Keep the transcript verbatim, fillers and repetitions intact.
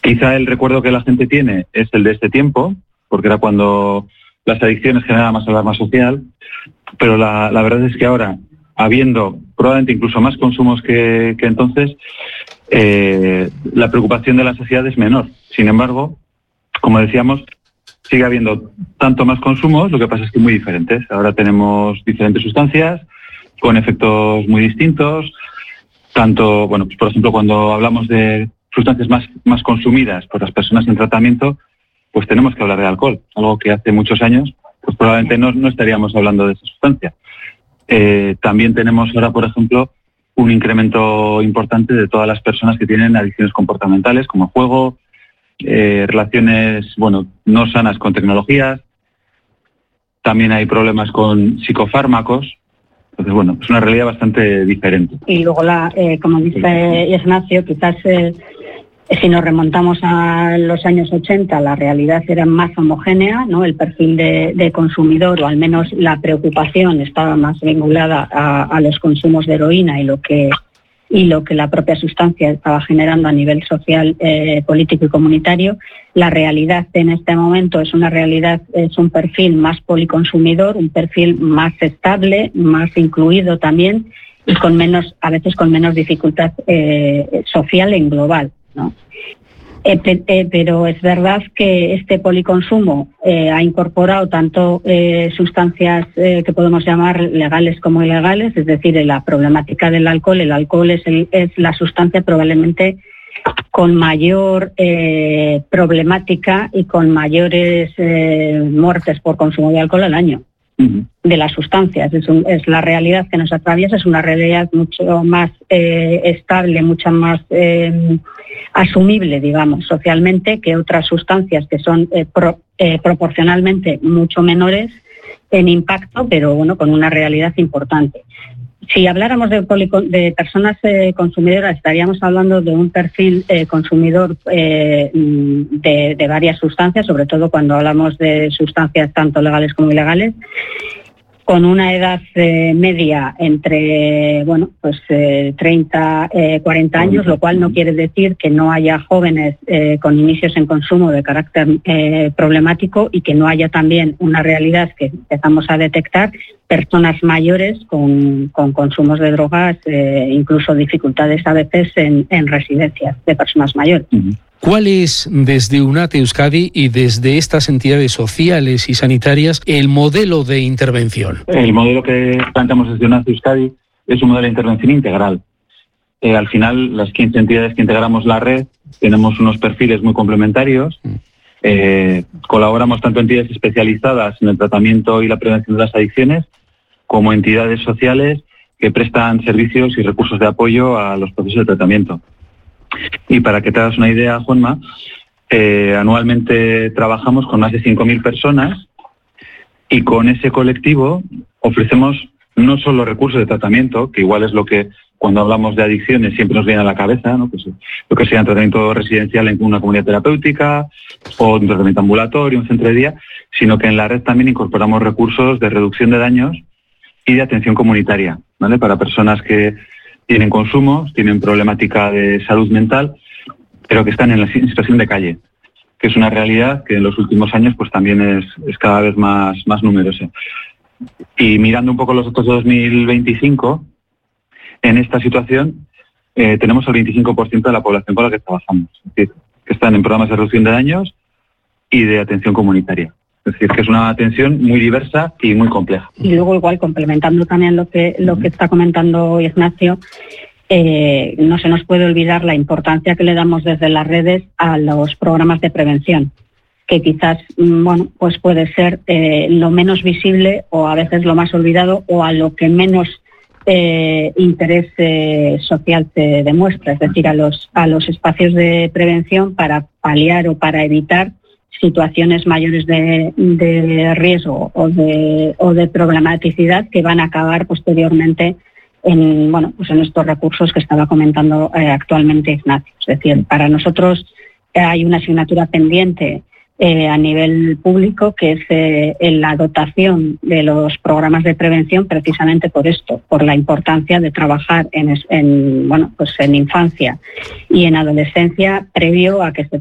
Quizá el recuerdo que la gente tiene es el de este tiempo, porque era cuando las adicciones generaban más alarma social, pero la, la verdad es que ahora, habiendo probablemente incluso más consumos que, que entonces, eh, la preocupación de la sociedad es menor. Sin embargo, como decíamos, sigue habiendo tanto más consumos, lo que pasa es que muy diferentes. Ahora tenemos diferentes sustancias con efectos muy distintos, tanto, bueno, pues por ejemplo, cuando hablamos de sustancias más, más consumidas por las personas en tratamiento, pues tenemos que hablar de alcohol, algo que hace muchos años pues probablemente no, no estaríamos hablando de esa sustancia. Eh, también tenemos ahora, por ejemplo, un incremento importante de todas las personas que tienen adicciones comportamentales, como juego, eh, relaciones, bueno, no sanas con tecnologías. También hay problemas con psicofármacos. Entonces, bueno, es una realidad bastante diferente. Y luego, la, eh, como dice Ignacio, quizás eh, si nos remontamos a los años ochenta, la realidad era más homogénea, ¿no? El perfil de, de consumidor, o al menos la preocupación, estaba más vinculada a, a los consumos de heroína y lo que y lo que la propia sustancia estaba generando a nivel social, eh, político y comunitario. La realidad en este momento es una realidad, es un perfil más policonsumidor, un perfil más estable, más incluido también y con menos, a veces con menos dificultad eh, social en global, ¿no? Eh, pe- eh, pero es verdad que este policonsumo eh, ha incorporado tanto eh, sustancias eh, que podemos llamar legales como ilegales, es decir, en la problemática del alcohol. El alcohol es, el, es la sustancia probablemente con mayor eh, problemática y con mayores eh, muertes por consumo de alcohol al año. De las sustancias, es, un, es la realidad que nos atraviesa, es una realidad mucho más eh, estable, mucho más eh, asumible, digamos, socialmente, que otras sustancias que son eh, pro, eh, proporcionalmente mucho menores en impacto, pero bueno, con una realidad importante. Si habláramos de, policon- de personas eh, consumidoras, estaríamos hablando de un perfil eh, consumidor eh, de, de varias sustancias, sobre todo cuando hablamos de sustancias tanto legales como ilegales, con una edad eh, media entre, bueno, pues eh, treinta, eh, cuarenta años, lo cual no quiere decir que no haya jóvenes eh, con inicios en consumo de carácter eh, problemático y que no haya también una realidad que empezamos a detectar, personas mayores con, con consumos de drogas, eh, incluso dificultades a veces en, en residencias de personas mayores. ¿Cuál es, desde UNAT Euskadi y desde estas entidades sociales y sanitarias, el modelo de intervención? El modelo que planteamos desde UNAT Euskadi es un modelo de intervención integral. Eh, al final, las quince entidades que integramos la red tenemos unos perfiles muy complementarios. Eh, colaboramos tanto entidades especializadas en el tratamiento y la prevención de las adicciones como entidades sociales que prestan servicios y recursos de apoyo a los procesos de tratamiento. Y para que te hagas una idea, Juanma, eh, anualmente trabajamos con más de cinco mil personas y con ese colectivo ofrecemos no solo recursos de tratamiento, que igual es lo que cuando hablamos de adicciones siempre nos viene a la cabeza, ¿no? Pues lo que sea un tratamiento residencial en una comunidad terapéutica o un tratamiento ambulatorio, un centro de día, sino que en la red también incorporamos recursos de reducción de daños y de atención comunitaria, ¿vale? Para personas que tienen consumos, tienen problemática de salud mental, pero que están en la situación de calle, que es una realidad que en los últimos años pues también es, es cada vez más, más numerosa. Y mirando un poco los datos de dos mil veinticinco, en esta situación eh, tenemos el veinticinco por ciento de la población con la que trabajamos, es decir, que están en programas de reducción de daños y de atención comunitaria. Es decir, que es una atención muy diversa y muy compleja. Y luego, igual, complementando también lo que lo que está comentando Ignacio, eh, no se nos puede olvidar la importancia que le damos desde las redes a los programas de prevención, que quizás, bueno, pues puede ser eh, lo menos visible o a veces lo más olvidado o a lo que menos eh, interés eh, social se demuestra, es decir, a los a los espacios de prevención para paliar o para evitar situaciones mayores de, de riesgo o de, o de problematicidad que van a acabar posteriormente en, bueno, pues en estos recursos que estaba comentando eh, actualmente Ignacio. Es decir, para nosotros eh, hay una asignatura pendiente eh, a nivel público que es eh, en la dotación de los programas de prevención, precisamente por esto, por la importancia de trabajar en, en, bueno, pues en infancia y en adolescencia previo a que se